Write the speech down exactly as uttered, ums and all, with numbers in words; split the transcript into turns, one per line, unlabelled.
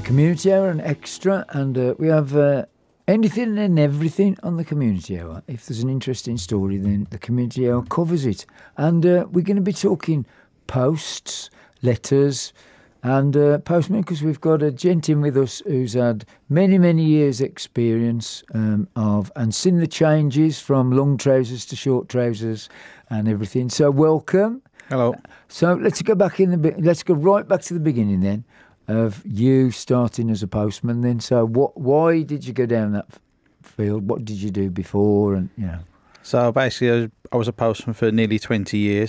Community Hour and Extra, and uh, we have uh, anything and everything on the Community Hour. If there's an interesting story, then the Community Hour covers it. And uh, we're going to be talking posts, letters, and uh, postmen, because we've got a gent in with us who's had many, many years' experience um, of and seen the changes from long trousers to short trousers and everything. So welcome.
Hello.
So let's go back in the bi- let's go right back to the beginning then, of you starting as a postman. Then, so what? Why did you go down that f- field? What did you do before? And you know,
So basically, I was, I was a postman for nearly twenty years.